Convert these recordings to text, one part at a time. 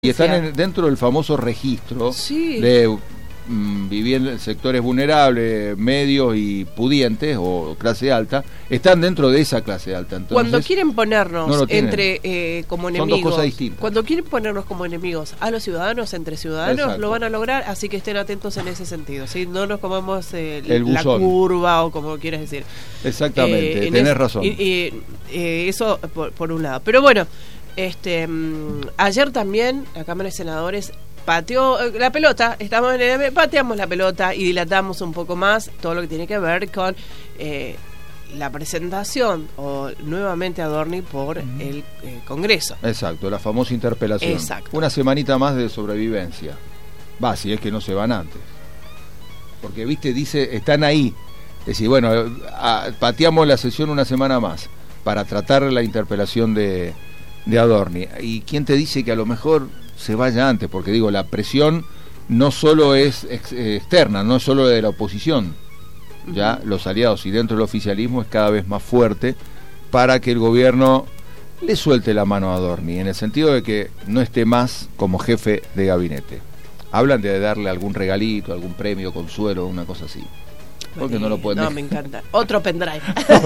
Y están dentro del famoso registro de sectores vulnerables, medios y pudientes o clase alta, están dentro de esa clase alta. Entonces, cuando quieren ponernos como enemigos, son dos cosas distintas. Cuando quieren ponernos como enemigos a los ciudadanos, entre ciudadanos, exacto, lo van a lograr, así que estén atentos en ese sentido, ¿sí? No nos comamos la curva o como quieras decir. Exactamente, tenés razón. Eso por un lado. Pero bueno, ayer también la Cámara de Senadores pateó la pelota, pateamos la pelota y dilatamos un poco más todo lo que tiene que ver con la presentación o nuevamente Adorni por el Congreso. Exacto, la famosa interpelación. Exacto. Una semanita más de sobrevivencia. Si es que no se van antes. Porque, dice, están ahí. Es decir, bueno, pateamos la sesión una semana más para tratar la interpelación de Adorni. ¿Y quién te dice que a lo mejor se vaya antes? Porque la presión no solo es externa, no es solo de la oposición. Ya los aliados y dentro del oficialismo es cada vez más fuerte para que el gobierno le suelte la mano a Adorni, en el sentido de que no esté más como jefe de gabinete. Hablan de darle algún regalito, algún premio, consuelo, una cosa así. Porque no lo pueden. No, me encanta. Otro pendrive.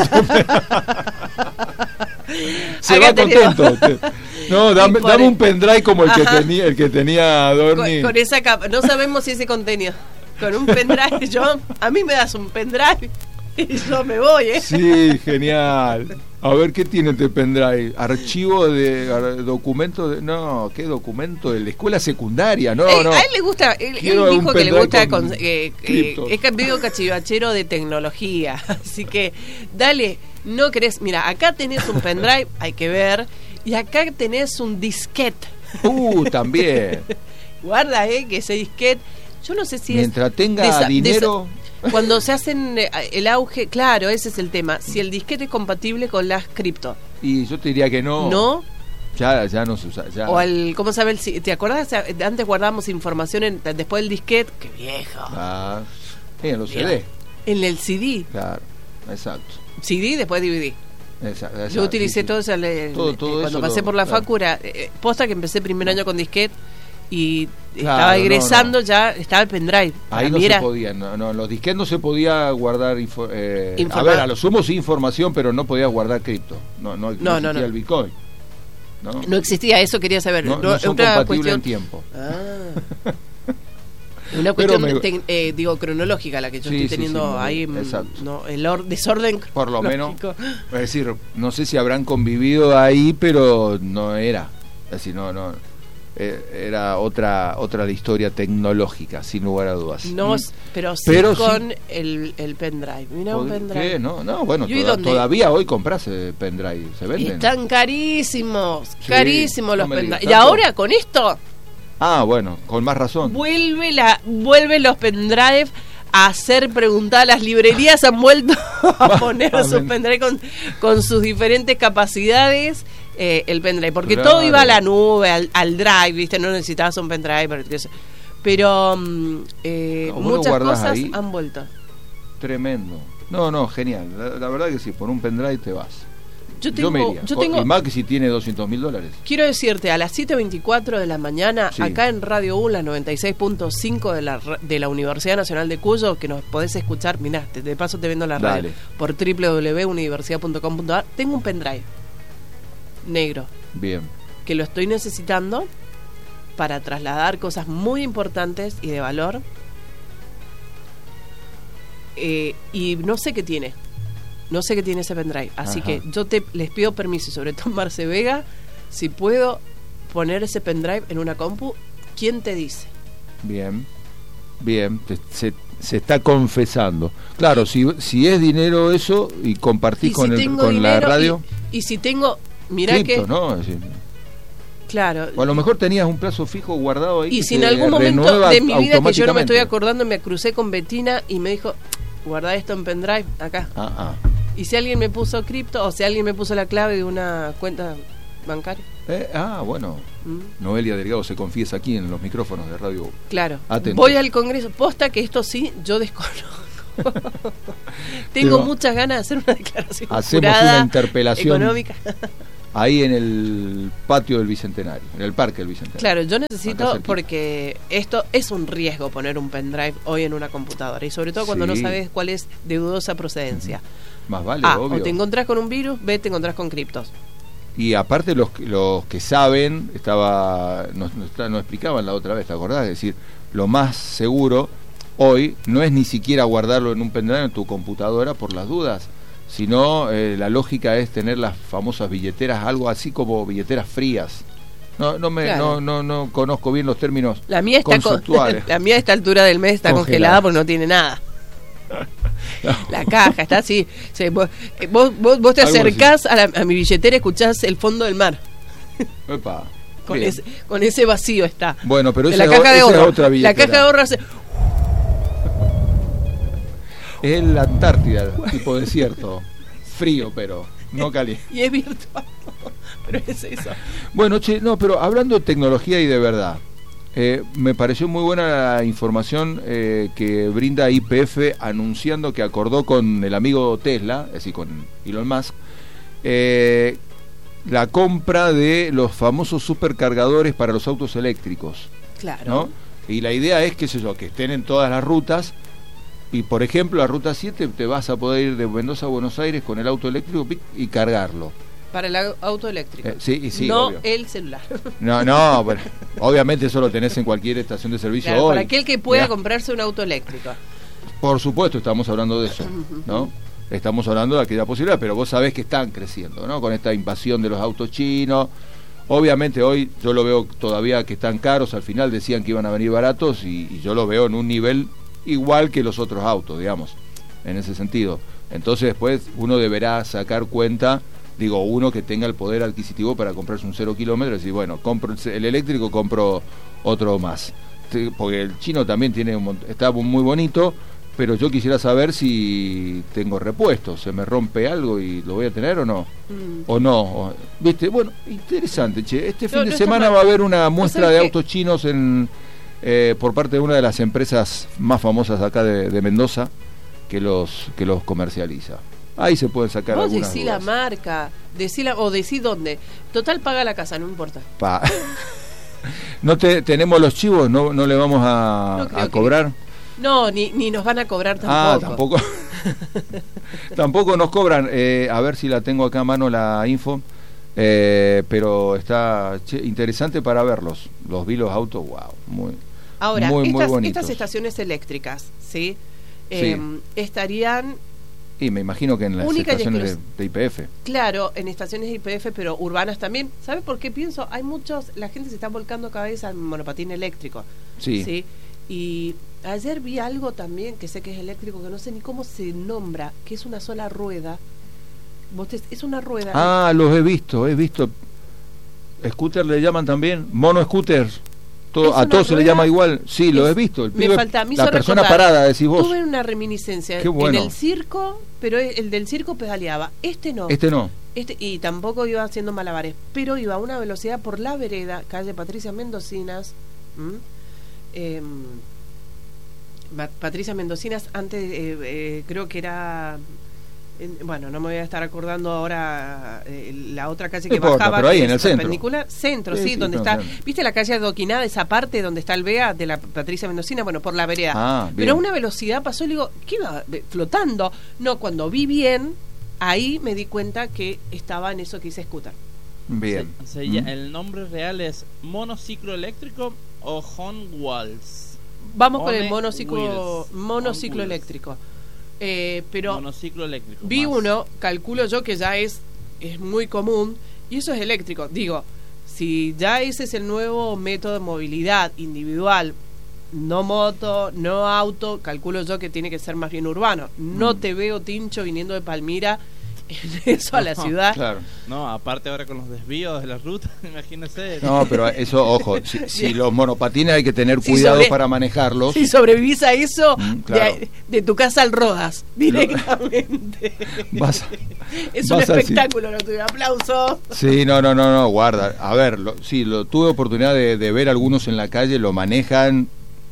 Se va contento. No, dame un pendrive como el que tenía Adorni. Con esa capa. No sabemos si ese contenido. Con un pendrive, a mí me das un pendrive y yo me voy, Sí, genial. A ver, ¿qué tiene este pendrive? Archivo de documento ¿qué documento? De la escuela secundaria, no. A él le gusta, él dijo que le gusta es medio cachivachero de tecnología, así que dale, no querés, mira, acá tenés un pendrive, hay que ver, y acá tenés un disquete. También. Guarda, que ese disquete, yo no sé si mientras tenga dinero. Cuando se hacen el auge, claro, ese es el tema. Si el disquete es compatible con las cripto. Y yo te diría que no. ¿No? Ya no se usa. Ya. O ¿cómo sabe ¿te acordás? Antes guardábamos información después del disquete. ¡Qué viejo! En los CD. En el CD. Claro, exacto. CD, después DVD. Exacto. Yo utilicé todo eso cuando pasé por la facu. Posta que empecé primer año con disquete. Y estaba egresando, ya estaba el pendrive. Ahí no se podía, los disquetes no se podía guardar a ver, a lo sumo sí información, pero no podías guardar cripto. No existía el Bitcoin. No existía, eso quería saber. No son compatibles en tiempo. Una cuestión cronológica la que yo estoy teniendo ahí. El desorden por lo menos, es decir, no sé si habrán convivido ahí, pero no era. Es decir, era otra la historia tecnológica, sin lugar a dudas. Pero con el pendrive. Mira un pendrive. ¿Qué? Bueno, todavía hoy compras pendrive, se venden. Están carísimos, carísimos los pendrive. Y ahora con esto. Bueno, con más razón. Vuelven los pendrive a hacer preguntar. Las librerías han vuelto a poner sus pendrive con sus diferentes capacidades. El pendrive, porque todo iba a la nube, al drive, no necesitabas un pendrive, pero muchas cosas ahí, han vuelto. Tremendo. Genial. La verdad que sí, por un pendrive te vas. Yo me iría. Y más que si tiene $200.000. Quiero decirte, a las 7:24 de la mañana, acá en Radio U, la 96.5 de la Universidad Nacional de Cuyo, que nos podés escuchar, mirá, de paso te vendo la radio, por www.universidad.com.ar, tengo un pendrive negro. Bien. Que lo estoy necesitando para trasladar cosas muy importantes y de valor. Y no sé qué tiene. No sé qué tiene ese pendrive. Así que yo les pido permiso, sobre todo Marce Vega, si puedo poner ese pendrive en una compu. ¿Quién te dice? Bien. Se está confesando. Claro, si es dinero eso y compartís con la radio. Y si tengo... Mirá cripto, que... ¿no? Claro. O a lo mejor tenías un plazo fijo guardado ahí. Y si en algún momento de mi vida que yo no me estoy acordando, me crucé con Betina y me dijo, guardá esto en pendrive, acá. Y si alguien me puso cripto, o si alguien me puso la clave de una cuenta bancaria. Bueno. Noelia Delgado se confiesa aquí en los micrófonos de Radio. Claro. Atento. Voy al Congreso. Posta que esto sí, yo desconozco. Tengo muchas ganas de hacer una declaración hacemos una interpelación económica. ahí en el patio del Bicentenario, en el Parque del Bicentenario. Claro, yo necesito, porque esto es un riesgo poner un pendrive hoy en una computadora, y sobre todo cuando no sabes cuál es de dudosa procedencia. Más vale, obvio. O te encontrás con un virus, te encontrás con criptos. Y aparte los que saben, nos explicaban la otra vez, ¿te acordás? Es decir, lo más seguro hoy no es ni siquiera guardarlo en un pendrive en tu computadora por las dudas, sino la lógica es tener las famosas billeteras, algo así como billeteras frías. No conozco bien los términos conceptuales. La mía a esta altura del mes está congelada porque no tiene nada. No. La caja está así. Vos te acercás a mi billetera y escuchás el fondo del mar. Epa, con ese vacío está. Bueno, pero esa es otra billetera. La caja de ahorro hace... Es la Antártida, tipo desierto. Frío, pero no caliente. Y es virtual. Pero es eso. Bueno, pero hablando de tecnología y de verdad, me pareció muy buena la información que brinda YPF anunciando que acordó con el amigo Tesla, es decir, con Elon Musk, la compra de los famosos supercargadores para los autos eléctricos. Claro. ¿No? Y la idea es, que estén en todas las rutas. Y por ejemplo, la ruta 7 te vas a poder ir de Mendoza a Buenos Aires con el auto eléctrico y cargarlo. Para el auto eléctrico. Sí, no obvio. El celular. No, bueno, obviamente eso lo tenés en cualquier estación de servicio hoy. Para aquel que pueda comprarse un auto eléctrico. Por supuesto, estamos hablando de eso, ¿no? Estamos hablando de aquella posibilidad, pero vos sabés que están creciendo, ¿no? Con esta invasión de los autos chinos. Obviamente hoy yo lo veo todavía que están caros, al final decían que iban a venir baratos y yo lo veo en un nivel igual que los otros autos, digamos, en ese sentido. Entonces después uno deberá sacar cuenta, uno que tenga el poder adquisitivo para comprarse un 0 kilómetro y decir, bueno, compro el eléctrico, compro otro más. Porque el chino también está muy bonito, pero yo quisiera saber si tengo repuestos, se me rompe algo y lo voy a tener o no. O no, ¿viste? Bueno, interesante, este fin de semana va a haber una muestra de autos chinos por parte de una de las empresas más famosas acá de Mendoza que los comercializa. Ahí se pueden sacar algunas Vos decí dudas. La marca, o decí dónde. Total, paga la casa, no importa. No tenemos los chivos, no le vamos a cobrar. No, ni nos van a cobrar tampoco. Tampoco. Tampoco nos cobran. A ver si la tengo acá a mano la info. Pero está interesante para verlos. Los vi los autos, wow, Ahora, muy bonitos. Estas estaciones eléctricas, ¿sí? Sí. Estarían... Y me imagino que en las estaciones de YPF. Claro, en estaciones de YPF, pero urbanas también. ¿Sabes por qué pienso? La gente se está volcando cada vez al monopatín eléctrico. Sí. Y ayer vi algo también, que sé que es eléctrico, que no sé ni cómo se nombra, que es una sola rueda. Es una rueda. Los he visto. Scooter le llaman también, mono scooter. A todos se le llama igual. Sí, lo he visto. El pibe, la persona parada, decís vos. Tuve una reminiscencia. Qué bueno. En el circo, pero el del circo pedaleaba. Este no. Y tampoco iba haciendo malabares, pero iba a una velocidad por la vereda, calle Patricia Mendocinas. Patricia Mendocinas, antes creo que era... Bueno, no me voy a estar acordando ahora la otra calle que bajaba, pero ahí en el centro, sí, donde está, ¿viste la calle Adoquinada, esa parte donde está el BEA de la Patricia Mendocina? Bueno, por la vereda. Pero a una velocidad pasó y le digo, ¿qué iba flotando? No, cuando vi bien, ahí me di cuenta que estaba en eso que hice scooter. Bien. El nombre real es monociclo eléctrico o Honwals. Vamos con el monociclo eléctrico. Pero monociclo eléctrico, vi uno, calculo yo que ya es muy común, y eso es eléctrico. Digo, si ya ese es el nuevo método de movilidad individual, no moto, no auto, calculo yo que tiene que ser más bien urbano. No te veo, Tincho, viniendo de Palmira en eso a la ciudad. Claro. No, aparte ahora con los desvíos de la ruta, imagínese. No, pero eso, ojo, si los monopatines hay que tener cuidado para manejarlos. Si sobrevivís a eso, claro. de tu casa al Rodas, directamente. Es un espectáculo, no tuve aplausos. Sí, no, guarda. A ver, tuve oportunidad de ver algunos en la calle, lo manejan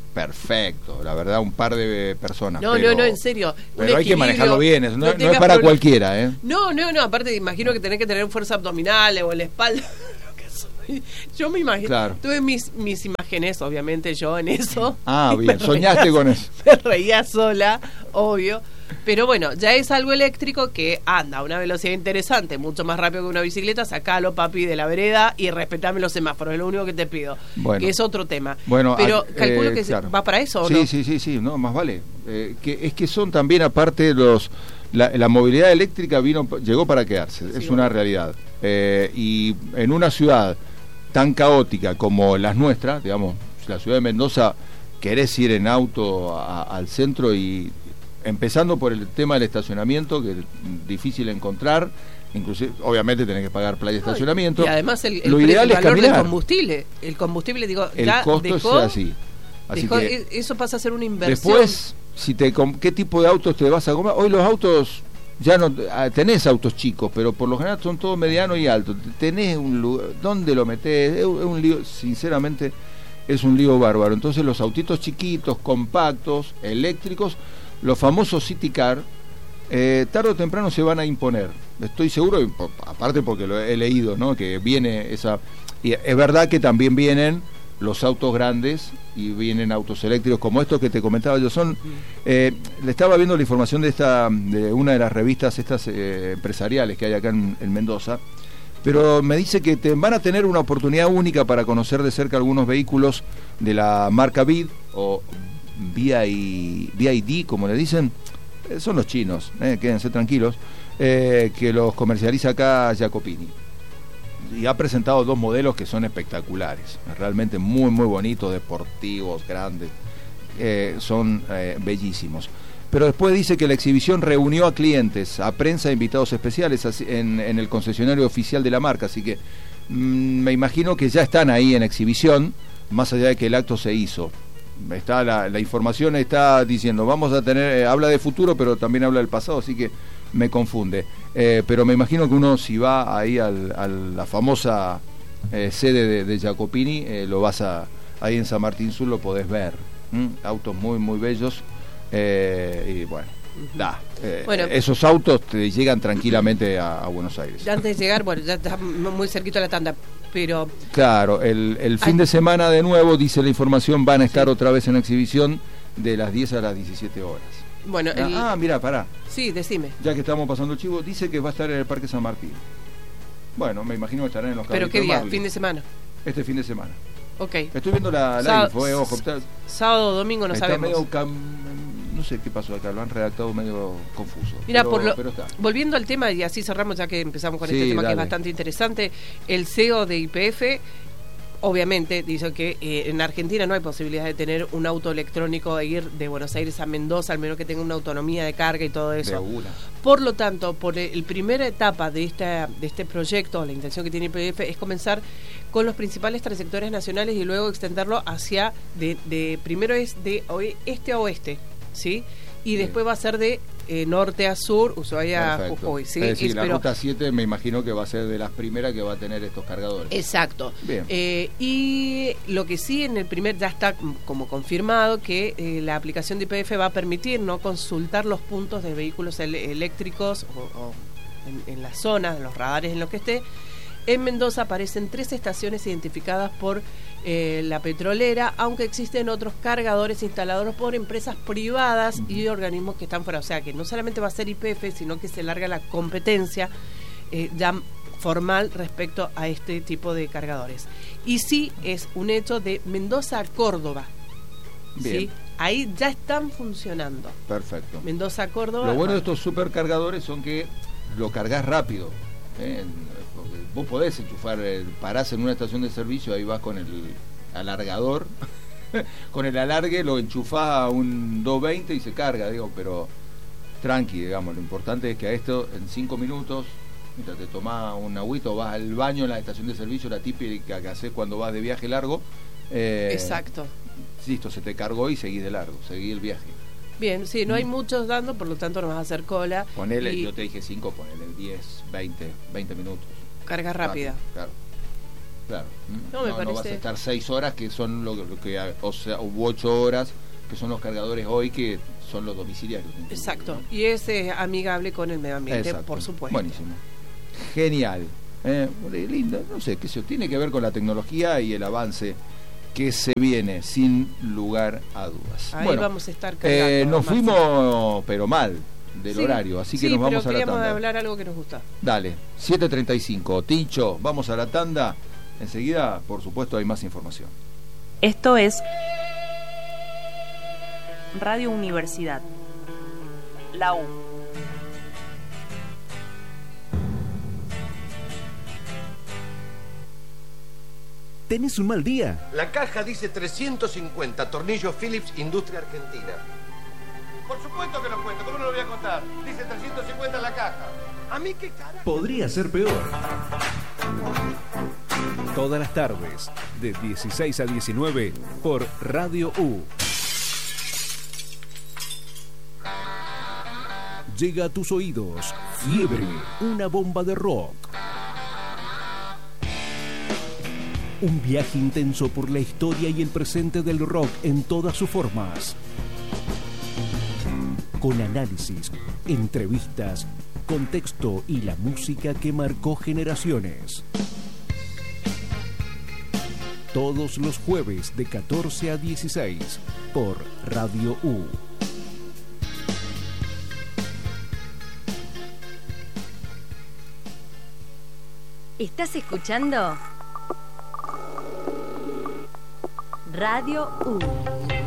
perfecto, la verdad, un par de personas. No, en serio. Pero hay que manejarlo bien, no es para problema. Cualquiera, ¿eh? No, aparte imagino que tenés que tener fuerza abdominal o en la espalda. Yo me imagino, claro. Tuve mis imágenes, obviamente yo en eso. Bien, soñaste con eso. Me reía sola, obvio. Pero bueno, ya es algo eléctrico que anda a una velocidad interesante, mucho más rápido que una bicicleta. Sacalo, papi, de la vereda y respetame los semáforos, es lo único que te pido. Bueno, que es otro tema. Bueno, pero calculo que claro. va para eso, ¿o no? Sí, no, más vale. Es que son también, aparte, la movilidad eléctrica llegó para quedarse, sí, es una realidad. Y en una ciudad tan caótica como las nuestras, digamos, la ciudad de Mendoza, querés ir en auto al centro y empezando por el tema del estacionamiento, que es difícil encontrar, inclusive obviamente tenés que pagar playa de estacionamiento. Y además el ideal es valor del combustible. El combustible, digo, el ya costo dejó, es así. Que eso pasa a ser una inversión. Después, ¿qué tipo de autos te vas a comprar? Hoy los autos, ya no tenés autos chicos, pero por lo general son todos medianos y altos. Tenés un lugar, ¿dónde lo metés? Es un lío, sinceramente, es un lío bárbaro. Entonces los autitos chiquitos, compactos, eléctricos, los famosos City Car, tarde o temprano se van a imponer. Estoy seguro, aparte porque lo he leído, ¿no? Que viene esa... Y es verdad que también vienen los autos grandes y vienen autos eléctricos como estos que te comentaba yo. Le estaba viendo la información de una de las revistas estas empresariales que hay acá en Mendoza, pero me dice que van a tener una oportunidad única para conocer de cerca algunos vehículos de la marca BID o BID, como le dicen. Son los chinos, quédense tranquilos, que los comercializa acá Jacopini. Y ha presentado 2 modelos que son espectaculares, realmente muy muy bonitos, deportivos, grandes, son bellísimos. Pero después dice que la exhibición reunió a clientes, a prensa e invitados especiales en el concesionario oficial de la marca, así que me imagino que ya están ahí en exhibición, más allá de que el acto se hizo. Está la información está diciendo, vamos a tener, habla de futuro, pero también habla del pasado, así que me confunde. Pero me imagino que uno, si va ahí a la famosa sede de Jacopini, lo vas ahí en San Martín Sur lo podés ver. Autos muy muy bellos, y bueno, esos autos te llegan tranquilamente a Buenos Aires. Ya antes de llegar, bueno, ya está muy cerquito de la tanda, pero... Claro, el fin de semana de nuevo, dice la información, van a estar otra vez en exhibición de las 10 a las 17 horas. Bueno, mira, pará. Sí, decime. Ya que estamos pasando el chivo, dice que va a estar en el Parque San Martín. Bueno, me imagino que estarán en los ¿Pero qué día? ¿Fin de semana? Este fin de semana. Ok. Estoy viendo la info, ojo. Sábado o domingo no sabemos. No sé qué pasó acá, lo han redactado medio confuso. Mira, pero está. Volviendo al tema, y así cerramos ya que empezamos con este tema, dale. que es bastante interesante, el CEO de YPF obviamente dice que en Argentina no hay posibilidad de tener un auto electrónico e ir de Buenos Aires a Mendoza, al menos que tenga una autonomía de carga y todo eso. Por lo tanto, por la primera etapa de este proyecto, la intención que tiene YPF es comenzar con los principales trayectorias nacionales y luego extenderlo hacia, primero es de este a oeste, ¿sí? Y después va a ser de norte a sur, Ushuaia a Jujuy, ¿sí? Es decir, la ruta 7 me imagino que va a ser de las primeras que va a tener estos cargadores. Exacto. Bien. Y lo que sí en el primer ya está como confirmado que la aplicación de YPF va a permitir no consultar los puntos de vehículos eléctricos o en la zona, en los radares, en lo que esté. En Mendoza aparecen 3 estaciones identificadas por la petrolera, aunque existen otros cargadores instalados por empresas privadas y organismos que están fuera. O sea que no solamente va a ser YPF, sino que se larga la competencia ya formal respecto a este tipo de cargadores. Y sí es un hecho de Mendoza a Córdoba. Bien. ¿Sí? Ahí ya están funcionando. Perfecto. Mendoza a Córdoba. Lo bueno de estos supercargadores son que lo cargas rápido. Vos podés enchufar, parás en una estación de servicio, ahí vas con el alargador, con el alargue lo enchufás a un 220 y se carga, pero tranqui, digamos, lo importante es que a esto en 5 minutos, mientras te tomás un agüito, vas al baño en la estación de servicio, la típica que haces cuando vas de viaje largo. Exacto. Listo, se te cargó y seguís de largo, seguí el viaje. Bien, sí, no hay muchos dando, por lo tanto no vas a hacer cola. Ponele, yo te dije 5, ponele 10, 20 minutos. Carga rápida. Claro. Claro. No, me No vas a parece- estar 6 horas, que son lo que, o sea, u 8 horas, que son los cargadores hoy, que son los domiciliarios. Exacto. ¿no? Y es amigable con el medio ambiente, Exacto. por supuesto. Buenísimo. Genial. Lindo, no sé, que se tiene que ver con la tecnología y el avance que se viene, sin lugar a dudas. Ahí Bueno, vamos a estar cargando. nos Marce. fuimos, pero mal, del Sí, horario, así que sí, nos vamos pero a la queríamos tanda. hablar algo que nos gusta. Dale, 7:35. Tincho, vamos a la tanda. Enseguida, por supuesto, hay más información. Esto es Radio Universidad, la U. ¿Tenés un mal día? La caja dice 350, tornillo Philips, Industria Argentina. Por supuesto que lo cuento, ¿cómo no lo voy a contar? Dice 350 en la caja. ¿A mí qué carajo? Podría ser peor. Todas las tardes, de 16 a 19, por Radio U. Llega a tus oídos Fiebre, una bomba de rock. Un viaje intenso por la historia y el presente del rock en todas sus formas. Con análisis, entrevistas, contexto y la música que marcó generaciones. Todos los jueves de 14 a 16 por Radio U. ¿Estás escuchando? Radio U.